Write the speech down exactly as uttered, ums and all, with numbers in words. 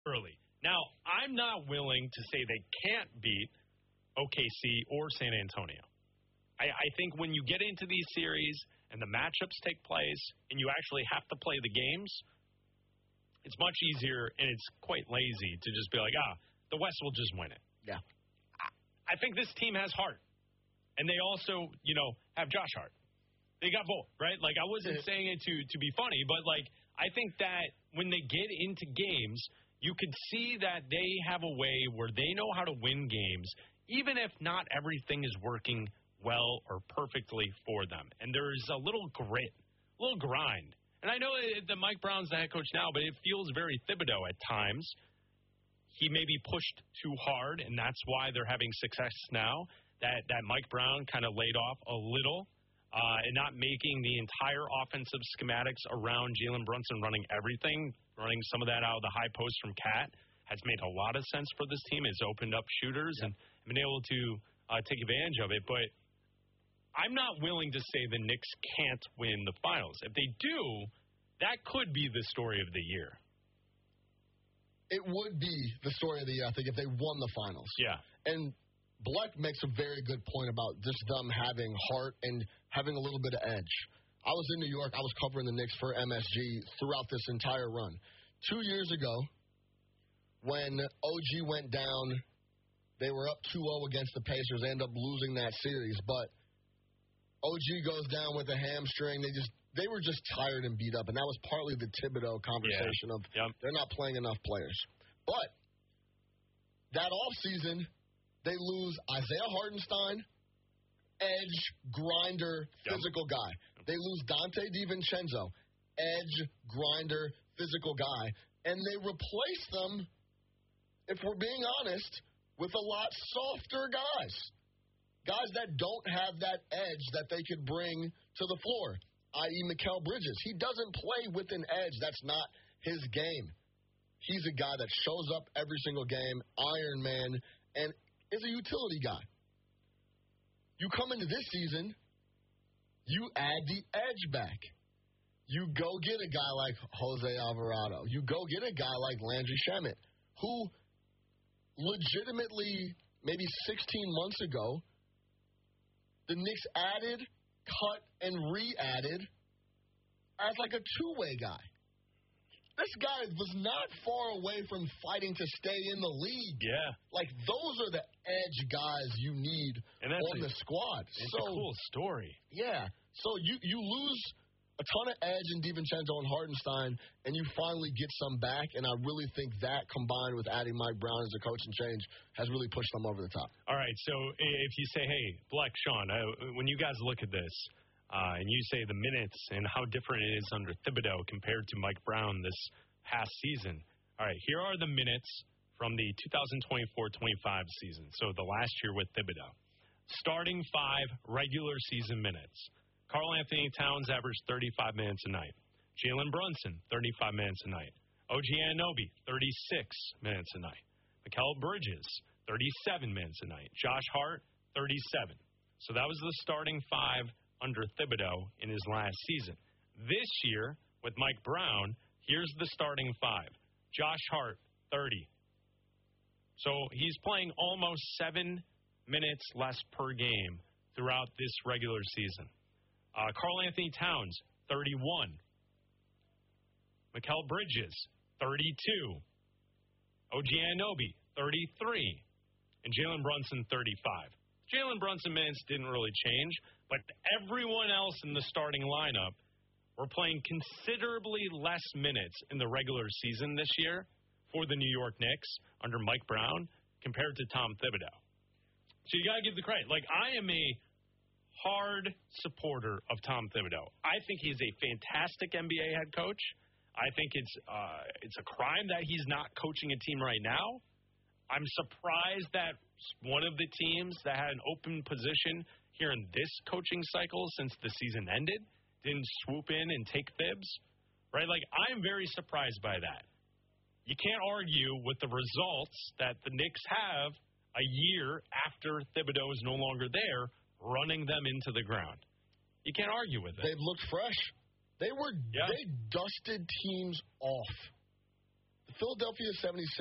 early. Now, I'm not willing to say they can't beat O K C or San Antonio. I, I think when you get into these series and the matchups take place and you actually have to play the games, it's much easier and it's quite lazy to just be like, ah, the West will just win it. Yeah. I, I think this team has heart. And they also, you know, have Josh Hart. They got both, right? Like, I wasn't saying it to, to be funny, but, like, I think that when they get into games, you could see that they have a way where they know how to win games, even if not everything is working well or perfectly for them. And there's a little grit, a little grind. And I know that Mike Brown's the head coach now, but it feels very Thibodeau at times. He may be pushed too hard, and that's why they're having success now. That, that Mike Brown kind of laid off a little uh, and not making the entire offensive schematics around Jalen Brunson running everything, running some of that out of the high post from Cat has made a lot of sense for this team. It's opened up shooters yeah. and been able to uh, take advantage of it. But I'm not willing to say the Knicks can't win the finals. If they do, that could be the story of the year. It would be the story of the year, I think, if they won the finals. Yeah. And Bleck makes a very good point about just them having heart and having a little bit of edge. I was in New York. I was covering the Knicks for M S G throughout this entire run. Two years ago, when O G went down, they were up two oh against the Pacers. They ended up losing that series. But O G goes down with a hamstring. They just they were just tired and beat up, and that was partly the Thibodeau conversation yeah. of yep. they're not playing enough players. But that offseason, they lose Isaiah Hartenstein, edge, grinder, physical yep. guy. They lose Dante DiVincenzo, edge, grinder, physical guy. And they replace them, if we're being honest, with a lot softer guys. Guys that don't have that edge that they could bring to the floor, that is. Mikal Bridges. He doesn't play with an edge. That's not his game. He's a guy that shows up every single game, Iron Man, and is a utility guy. You come into this season, you add the edge back. You go get a guy like Jose Alvarado. You go get a guy like Landry Shamet, who legitimately, maybe sixteen months ago, the Knicks added, cut, and re-added as like a two-way guy. This guy was not far away from fighting to stay in the league. Yeah. Like, those are the edge guys you need on a, the squad. It's so, a cool story. Yeah. So you, you lose a ton of edge in DiVincenzo and Hartenstein, and you finally get some back, and I really think that, combined with adding Mike Brown as a coaching change, has really pushed them over the top. All right, so if you say, hey, Bleck, Sean, uh, when you guys look at this, uh, and you say the minutes and how different it is under Thibodeau compared to Mike Brown this past season, all right, here are the minutes from the twenty twenty-four twenty-five season, so the last year with Thibodeau. Starting five regular season minutes. Karl Anthony Towns averaged thirty-five minutes a night. Jalen Brunson, thirty-five minutes a night. O G Anunoby, thirty-six minutes a night. Mikal Bridges, thirty-seven minutes a night. Josh Hart, thirty-seven. So that was the starting five under Thibodeau in his last season. This year, with Mike Brown, here's the starting five. Josh Hart, thirty. So he's playing almost seven minutes less per game throughout this regular season. Uh, Karl Anthony Towns, thirty-one. Mikal Bridges, thirty-two. O G Anunoby, thirty-three. And Jalen Brunson, thirty-five. Jalen Brunson minutes didn't really change, but everyone else in the starting lineup were playing considerably less minutes in the regular season this year for the New York Knicks under Mike Brown compared to Tom Thibodeau. So you got to give the credit. Like, I am a hard supporter of Tom Thibodeau. I think he's a fantastic N B A head coach. I think it's uh, it's a crime that he's not coaching a team right now. I'm surprised that one of the teams that had an open position here in this coaching cycle since the season ended didn't swoop in and take Thibs, right? Like, I'm very surprised by that. You can't argue with the results that the Knicks have a year after Thibodeau is no longer there, running them into the ground. You can't argue with it. They've looked fresh. They were yeah. they dusted teams off. Philadelphia seventy-sixers